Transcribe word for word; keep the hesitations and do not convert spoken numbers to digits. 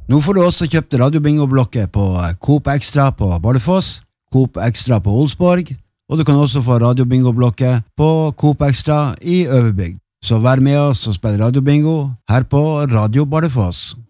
Nå får du også kjøpt radiobingo-blokker på Coop Extra på Bardufoss, Coop Extra på Olsborg, og du kan også få radiobingo-blokker på Coop Extra i Øverbygd. Så vær med oss og spill radiobingo her på Radio Bardufoss.